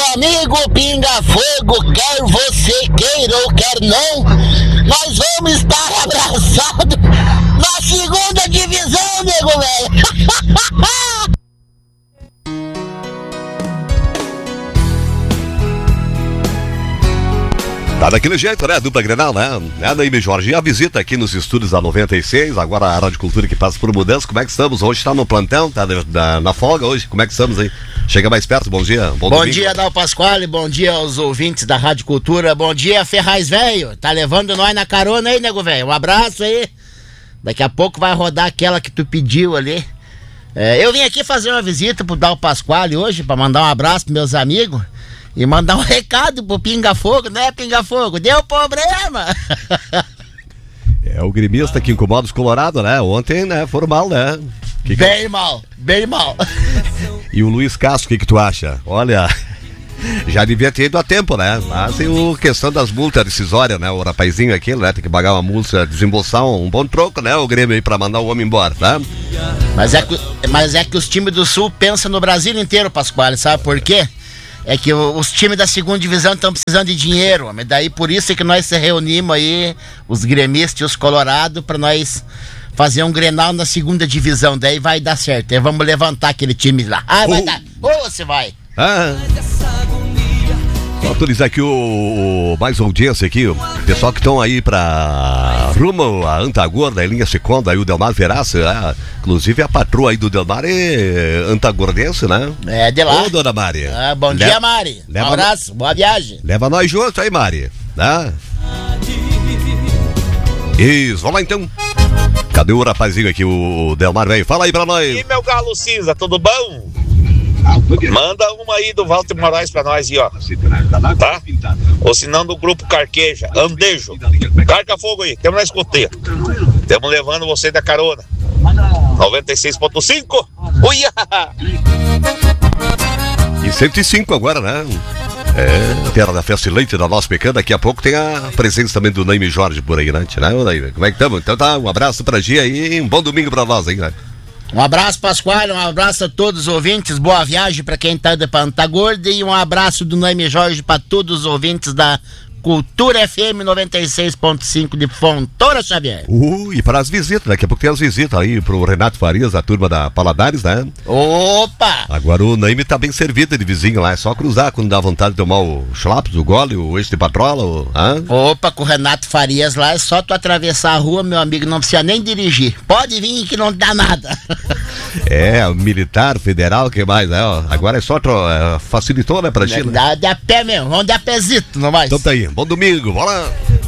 amigo Pinga Fogo, quer você queira ou quer não, nós vamos estar abraçados na segunda divisão, nego velho. Tá daquele jeito, né? Dupla Grenal, né? Naime Jorge, a visita aqui nos estúdios da 96, agora a Rádio Cultura que passa por mudança. Como é que estamos? Hoje tá no plantão, tá na folga hoje. Como é que estamos aí? Chega mais perto, bom dia. Bom dia, Dal Pasquale, bom dia aos ouvintes da Rádio Cultura, bom dia, Ferraz velho. Tá levando nós na carona aí, nego velho. Um abraço aí. Daqui a pouco vai rodar aquela que tu pediu ali. Eu vim aqui fazer uma visita pro Dal Pasquale hoje, pra mandar um abraço pros meus amigos. E mandar um recado pro Pinga Fogo, né, Pinga Fogo? Deu problema! É o gremista que incomoda os colorados, né? Ontem, né, foram mal, né? Bem mal. E o Luiz Castro, o que tu acha? Olha, já devia ter ido a tempo, né? Mas tem a questão das multas decisórias, né? O rapazinho aquele, né? Tem que pagar uma multa, desembolsar um bom troco, né? O Grêmio aí pra mandar o homem embora, tá? Mas é que os times do Sul pensam no Brasil inteiro, Pasquale, sabe por quê? É que os times da segunda divisão estão precisando de dinheiro, mas daí por isso é que nós se reunimos aí, os gremistas e os colorados, pra nós fazer um Grenal na segunda divisão, daí vai dar certo. Aí vamos levantar aquele time lá. Vai dar. Você vai. Vou atualizar aqui mais audiência aqui, o pessoal que estão aí pra rumo a Antagorda, a linha Seconda, aí o Delmar Veraça, inclusive a patroa aí do Delmar é antagordense, né? É, de lá. Ô, dona Mari. Bom dia, Mari. Um abraço, boa viagem. Leva nós juntos aí, Mari, né? Isso, vamos lá então. Cadê o rapazinho aqui, o Delmar, velho? Fala aí pra nós. E meu galo cinza, tudo bom? Manda uma aí do Walter Moraes pra nós aí, ó. Tá? Ou se não do grupo Carqueja, Andejo. Carca fogo aí, temos na escoteira. Estamos levando você da carona. 96.5. Uia! E 105 agora, né? Terra da Festa e Leite da Nossa Pecan. Daqui a pouco tem a presença também do Naime Jorge por aí, né? Como é que estamos? Então tá, um abraço pra Gia e um bom domingo pra nós aí, né? Um abraço, Pasquale, um abraço a todos os ouvintes, boa viagem pra quem tá de Pantagorda e um abraço do Naime Jorge pra todos os ouvintes da Cultura FM 96.5 de Fontoura Xavier. E para as visitas, daqui a pouco tem as visitas aí pro Renato Farias, a turma da Paladares, né? Opa! Agora o Naime tá bem servido de vizinho lá, é só cruzar quando dá vontade de tomar o Schlaps, o gole, o eixo de patrola, Opa, com o Renato Farias lá, é só tu atravessar a rua, meu amigo, não precisa nem dirigir. Pode vir que não dá nada. O militar, federal, o que mais, né? Agora é só facilitou, né, pra ti, né? Dá de a pé mesmo, vamos de a pézito, não mais? Então tá aí, bom domingo, bora!